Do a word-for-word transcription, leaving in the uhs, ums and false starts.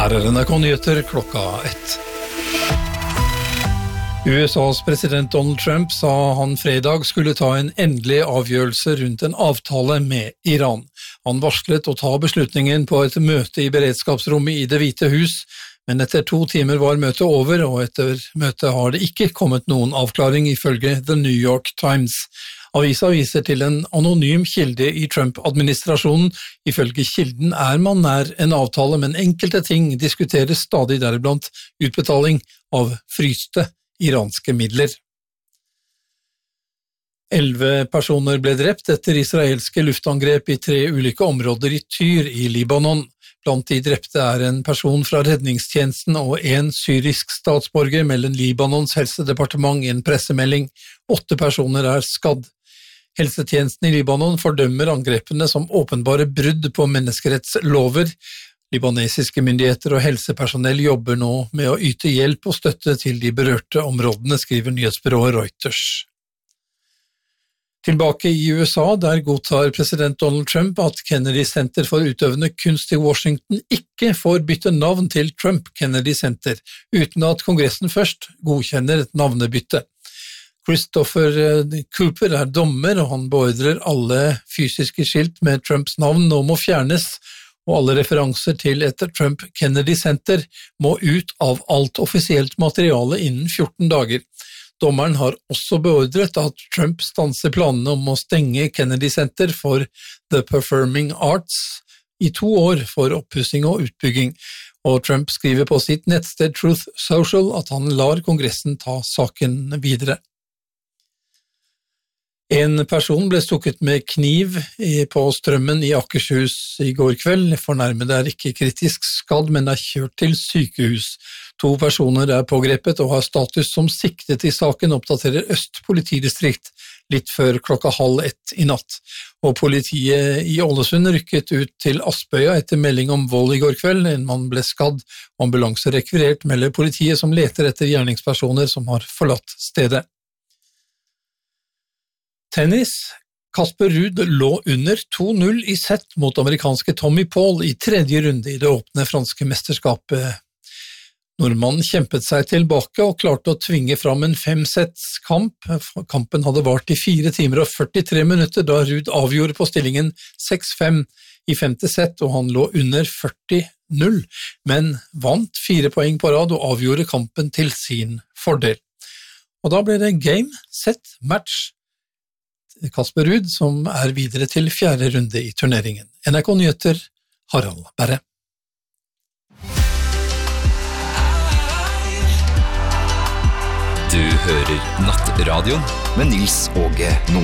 Her er N R K Nyheter klokka ett. U S A's president Donald Trump sa han fredag skulle ta en endelig avgjørelse rundt en avtale med Iran. Han varslet å ta beslutningen på et møte i beredskapsrommet i Det hvite hus, men etter to timer var møtet over, og etter møtet har det ikke kommet noen avklaring ifølge The New York Times. Avisa viser til en anonym kilde i Trump-administrasjonen. Ifølge kilden er man nær en avtale, men enkelte ting diskuteres stadig, deriblant utbetaling av fryste iranske midler. Elleve personer ble drept etter israelske luftangrep i tre ulike områder i Tyr i Libanon. Blant de drepte er en person fra redningstjenesten og en syrisk statsborger, melder Libanons helsedepartement i en pressemelding. Åtte personer er skadd. Helsetjenesten i Libanon fordømmer angrepene som åpenbare brudd på menneskerettslover. Libanesiske myndigheter og helsepersonell jobber nå med å yte hjelp og støtte til de berørte områdene, skriver nyhetsbyrået Reuters. Tilbake i U S A, der godtar president Donald Trump at Kennedy Center for utøvende kunst i Washington ikke får bytte navn til Trump Kennedy Center, uten at Kongressen først godkjenner et navnebytte. Christopher Cooper er dommer, og han beordrer alle fysiske skilt med Trumps navn nå må fjernes, og alle referanser til et Trump Kennedy Center må ut av alt offisielt materiale innen fjorten dager. Dommeren har også beordret at Trump stanser planene om å stenge Kennedy Center for The Performing Arts i to år for oppussing og utbygging, og Trump skriver på sitt nettsted Truth Social at han lar Kongressen ta saken videre. En person ble stukket med kniv på Strømmen i Akershus i går kveld. Fornærmede er ikke kritisk skadd, men er kjørt til sykehus. To personer er pågrepet og har status som siktet i saken, oppdaterer Øst politidistrikt litt før klokka halv ett i natt. Og politiet i Ålesund rykket ut til Aspøya etter melding om vold i går kveld. En mann ble skadd, og ambulanse rekvirert, melder politiet som leter etter gjerningspersoner som har forlatt stedet. Tennis. Casper Ruud lå under to null i sett mot amerikanske Tommy Paul i tredje runde i det åpne franske mesterskapet. Nordmannen kjempet seg tilbake og klarte å tvinge fram en femsettskamp. Kampen hadde vart i fire timer og førtitre minutter da Ruud avgjorde på stillingen seks fem i femte sett, og han lå under førti null, men vant fire poeng på rad og avgjorde kampen til sin fordel. Og da ble det game, set, match. Casper Ruud, som er videre til fjerde runde i turneringen. N R K Nyheter, Harald Berre. Du hører Nattradioen med Nils Åge Nord.